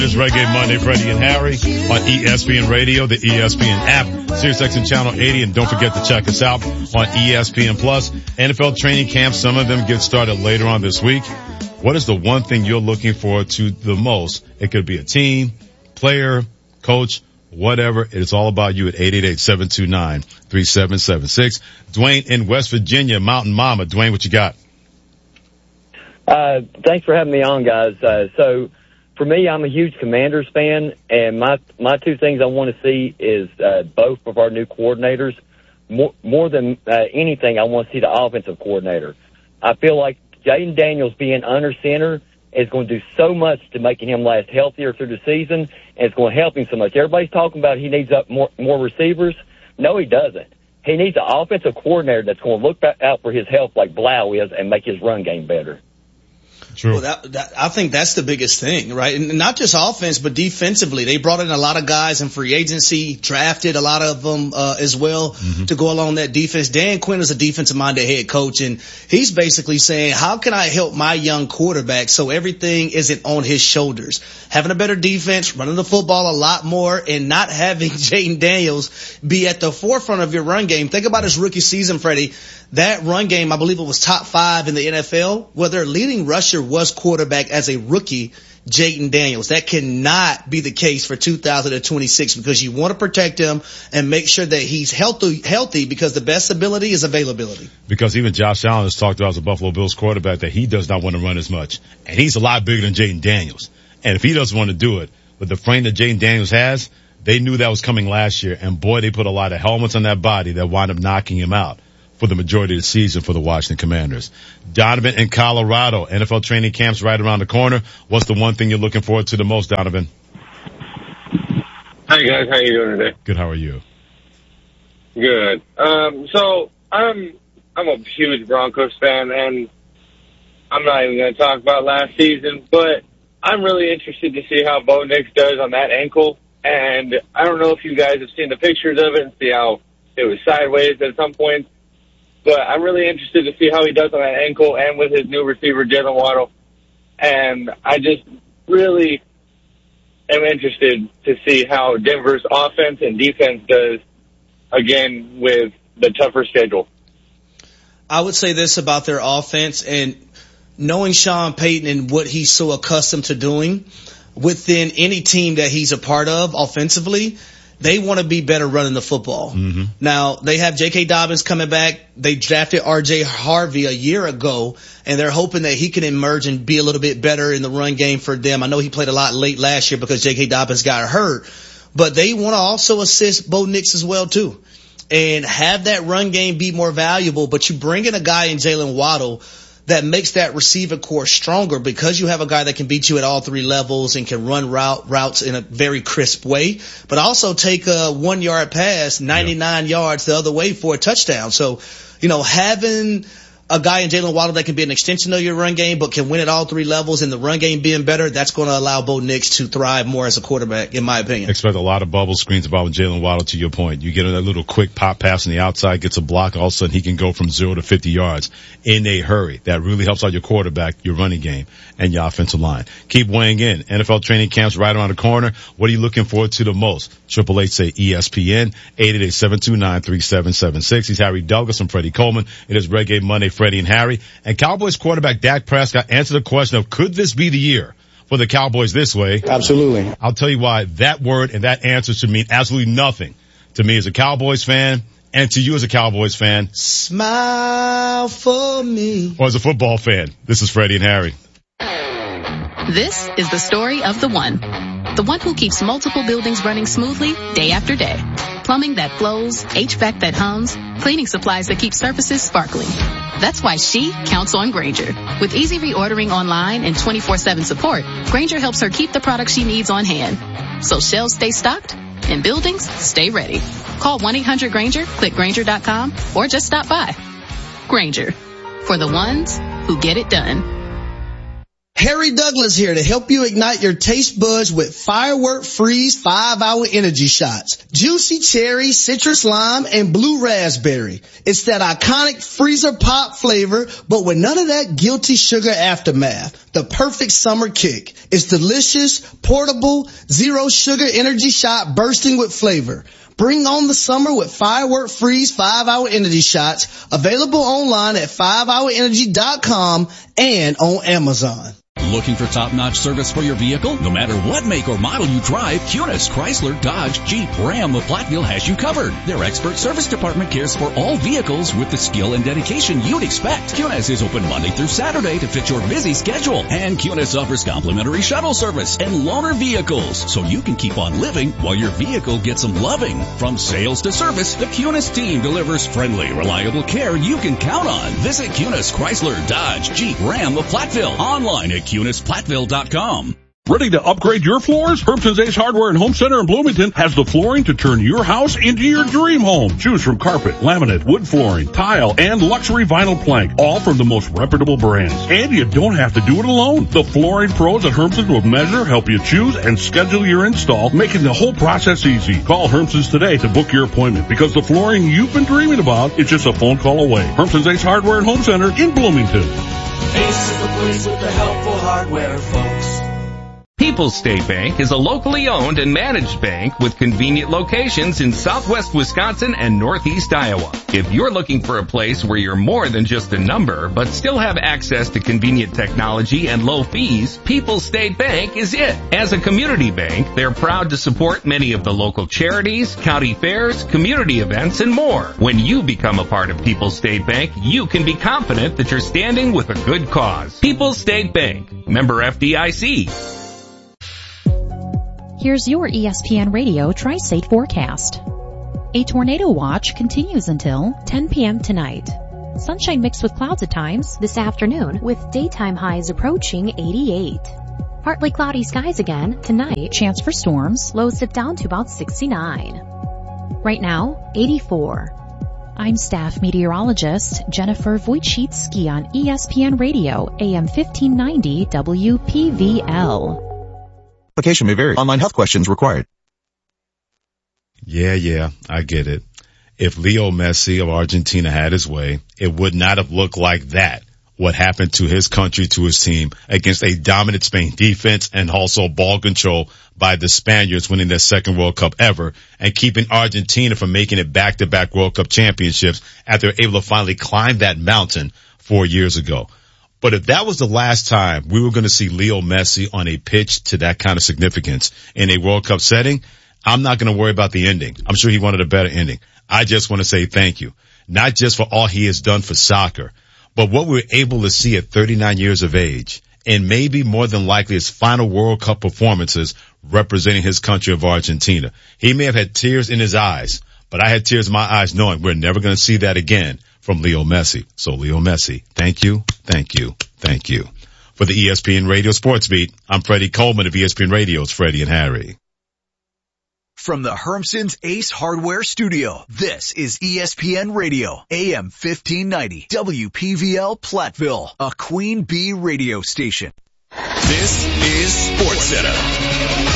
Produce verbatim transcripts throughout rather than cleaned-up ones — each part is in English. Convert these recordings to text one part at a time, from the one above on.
It's Reggae Monday, Freddie and Harry on E S P N Radio, the E S P N app, SiriusXM Channel eighty, and don't forget to check us out on E S P N Plus. N F L training camps, some of them get started later on this week. What is the one thing you're looking forward to the most? It could be a team, player, coach, whatever. It's all about you at eight eight eight, seven two nine, three seven seven six. Dwayne in West Virginia, Mountain Mama. Dwayne, what you got? Uh, thanks for having me on, guys. Uh, so, For me, I'm a huge Commanders fan, and my my two things I want to see is uh, both of our new coordinators. More, more than uh, anything, I want to see the offensive coordinator. I feel like Jayden Daniels being under center is going to do so much to making him last healthier through the season, and it's going to help him so much. Everybody's talking about he needs up more, more receivers. No, he doesn't. He needs an offensive coordinator that's going to look back out for his health like Blau is and make his run game better. True. Well, that, that, I think that's the biggest thing, right? And not just offense, but defensively. They brought in a lot of guys in free agency, drafted a lot of them uh, as well mm-hmm. to go along that defense. Dan Quinn is a defensive-minded head coach, and he's basically saying, how can I help my young quarterback so everything isn't on his shoulders? Having a better defense, running the football a lot more, and not having Jayden Daniels be at the forefront of your run game. Think about his rookie season, Freddie. That run game, I believe it was top five in the N F L, where their leading rusher was quarterback as a rookie, Jayden Daniels. That cannot be the case for two thousand twenty-six because you want to protect him and make sure that he's healthy, healthy because the best ability is availability. Because even Josh Allen has talked about as a Buffalo Bills quarterback that he does not want to run as much. And he's a lot bigger than Jayden Daniels. And if he doesn't want to do it, with the frame that Jayden Daniels has, they knew that was coming last year. And boy, they put a lot of helmets on that body that wound up knocking him out for the majority of the season for the Washington Commanders. Donovan in Colorado, N F L training camps right around the corner. What's the one thing you're looking forward to the most, Donovan? Hi guys, how you doing today? Good, how are you? Good. Um, so I'm I'm a huge Broncos fan, and I'm not even going to talk about last season, but I'm really interested to see how Bo Nix does on that ankle. And I don't know if you guys have seen the pictures of it and see how it was sideways at some point. But I'm really interested to see how he does on that ankle and with his new receiver, Jalen Waddle. And I just really am interested to see how Denver's offense and defense does, again, with the tougher schedule. I would say this about their offense, and knowing Sean Payton and what he's so accustomed to doing within any team that he's a part of offensively, they want to be better running the football. Mm-hmm. Now, they have J K. Dobbins coming back. They drafted R J. Harvey a year ago, and they're hoping that he can emerge and be a little bit better in the run game for them. I know he played a lot late last year because J K. Dobbins got hurt, but they want to also assist Bo Nix as well, too, and have that run game be more valuable. But you bring in a guy in Jalen Waddle that makes that receiver core stronger because you have a guy that can beat you at all three levels and can run route routes in a very crisp way, but also take a one yard pass ninety-nine yeah. yards the other way for a touchdown. So, you know, having a guy in Jalen Waddle that can be an extension of your run game but can win at all three levels and the run game being better, that's going to allow Bo Nix to thrive more as a quarterback, in my opinion. Expect a lot of bubble screens about Jalen Waddle, to your point. You get that little quick pop pass on the outside, gets a block, all of a sudden he can go from zero to fifty yards in a hurry. That really helps out your quarterback, your running game, and your offensive line. Keep weighing in. N F L training camps right around the corner. What are you looking forward to the most? Triple H say E S P N, eight eight eight, seven two nine, three seven seven six. He's Harry Douglas and Freddie Coleman. It is Reggae Monday, Freddie and Harry. And Cowboys quarterback Dak Prescott answered the question of, could this be the year for the Cowboys this way? Absolutely. I'll tell you why that word and that answer should mean absolutely nothing to me as a Cowboys fan and to you as a Cowboys fan. Smile for me. Or as a football fan. This is Freddie and Harry. This is the story of the one. The one who keeps multiple buildings running smoothly day after day. Plumbing that flows, H V A C that hums, cleaning supplies that keep surfaces sparkling. That's why she counts on Grainger. With easy reordering online and twenty-four seven support, Grainger helps her keep the products she needs on hand. So shelves stay stocked and buildings stay ready. Call one eight hundred Grainger, click Grainger dot com, or just stop by. Grainger, for the ones who get it done. Harry Douglas here to help you ignite your taste buds with Firework Freeze five hour energy shots. Juicy cherry, citrus lime, and blue raspberry. It's that iconic freezer pop flavor, but with none of that guilty sugar aftermath. The perfect summer kick. It's delicious, portable, zero sugar energy shot bursting with flavor. Bring on the summer with Firework Freeze five hour energy shots. Available online at five hour energy dot com and on Amazon. Looking for top-notch service for your vehicle? No matter what make or model you drive, Cunis, Chrysler, Dodge, Jeep, Ram of Platteville has you covered. Their expert service department cares for all vehicles with the skill and dedication you'd expect. Cunis is open Monday through Saturday to fit your busy schedule. And Cunis offers complimentary shuttle service and loaner vehicles, so you can keep on living while your vehicle gets some loving. From sales to service, the Cunis team delivers friendly, reliable care you can count on. Visit Cunis, Chrysler, Dodge, Jeep, Ram of Platteville. Online at Cunis Platteville dot com. Ready to upgrade your floors? Hermson's Ace Hardware and Home Center in Bloomington has the flooring to turn your house into your dream home. Choose from carpet, laminate, wood flooring, tile, and luxury vinyl plank, all from the most reputable brands. And you don't have to do it alone. The flooring pros at Hermson's will measure, help you choose, and schedule your install, making the whole process easy. Call Hermson's today to book your appointment, because the flooring you've been dreaming about is just a phone call away. Hermson's Ace Hardware and Home Center in Bloomington. Ace is the place with the helpful hardware, folks. People's State Bank is a locally owned and managed bank with convenient locations in southwest Wisconsin and northeast Iowa. If you're looking for a place where you're more than just a number, but still have access to convenient technology and low fees, People's State Bank is it. As a community bank, they're proud to support many of the local charities, county fairs, community events, and more. When you become a part of People's State Bank, you can be confident that you're standing with a good cause. People's State Bank, member F D I C. Here's your E S P N Radio Tri-State forecast. A tornado watch continues until ten p.m. tonight. Sunshine mixed with clouds at times this afternoon, with daytime highs approaching eighty-eight. Partly cloudy skies again tonight. Chance for storms. Lows dip down to about sixty-nine. Right now, eighty-four. I'm staff meteorologist Jennifer Wojcicki on E S P N Radio, A M fifteen ninety W P V L. Application may vary. Online health questions required. Yeah, yeah, I get it. If Leo Messi of Argentina had his way, it would not have looked like that. What happened to his country, to his team, against a dominant Spain defense and also ball control by the Spaniards, winning their second World Cup ever and keeping Argentina from making it back-to-back World Cup championships after they were able to finally climb that mountain four years ago. But if that was the last time we were going to see Leo Messi on a pitch to that kind of significance in a World Cup setting, I'm not going to worry about the ending. I'm sure he wanted a better ending. I just want to say thank you, not just for all he has done for soccer, but what we were able to see at thirty-nine years of age, and maybe more than likely his final World Cup performances representing his country of Argentina. He may have had tears in his eyes, but I had tears in my eyes knowing we're never going to see that again from Leo Messi. So Leo Messi, thank you, thank you, thank you. For the E S P N Radio Sports Beat, I'm Freddie Coleman of E S P N Radio's Freddie and Harry. From the Hermson's Ace Hardware Studio, this is E S P N Radio, A M fifteen ninety, W P V L Platteville, a Queen Bee radio station. This is SportsCenter.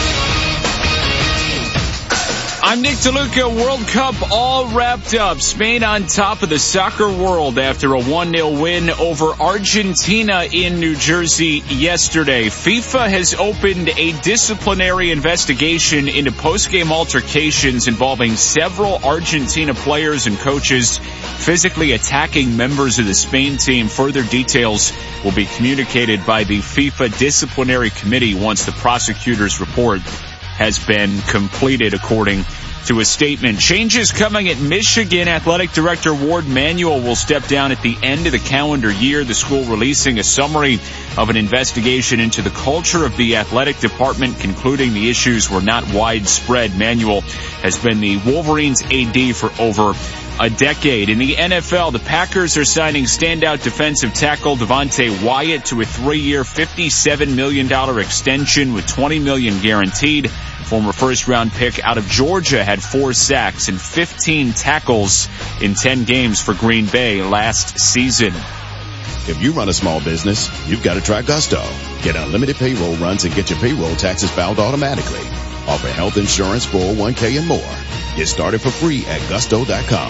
I'm Nick DeLuca. World Cup all wrapped up. Spain on top of the soccer world after a one nil win over Argentina in New Jersey yesterday. FIFA has opened a disciplinary investigation into post-game altercations involving several Argentina players and coaches physically attacking members of the Spain team. Further details will be communicated by the FIFA Disciplinary Committee once the prosecutor's report has been completed, according to a statement. Changes coming at Michigan. Athletic Director Ward Manuel will step down at the end of the calendar year. The school releasing a summary of an investigation into the culture of the athletic department, concluding the issues were not widespread. Manuel has been the Wolverines A D for over a decade. In the N F L, the Packers are signing standout defensive tackle Devontae Wyatt to a three-year, fifty-seven million dollars extension with twenty million dollars guaranteed. Former first-round pick out of Georgia had four sacks and fifteen tackles in ten games for Green Bay last season. If you run a small business, you've got to try Gusto. Get unlimited payroll runs and get your payroll taxes filed automatically. Offer health insurance, four oh one k, and more. Get started for free at gusto dot com.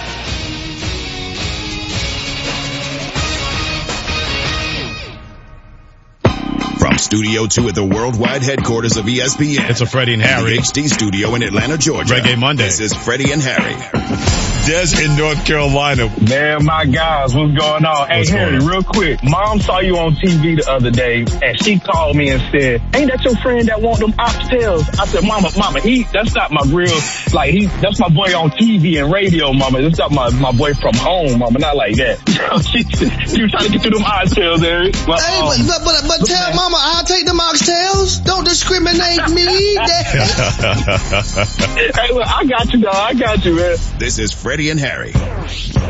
From Studio two at the worldwide headquarters of E S P N. It's a Freddie and Harry. The H D studio in Atlanta, Georgia. Reggae Monday. This is Freddie and Harry. Des in North Carolina. Man, my guys, what's going on? Hey, what's Harry, real quick. Mom saw you on T V the other day, and she called me and said, ain't that your friend that want them oxtails? I said, Mama, Mama, he, that's not my real, like, he, that's my boy on T V and radio, Mama. That's not my, my boy from home, Mama, not like that. she, she was trying to get through them oxtails, Harry. But, hey, um, but, but, but, but tell Mama, I'll take them oxtails. Don't discriminate me. Hey, look, I got you, dog. I got you, man. This is Freddie and Harry.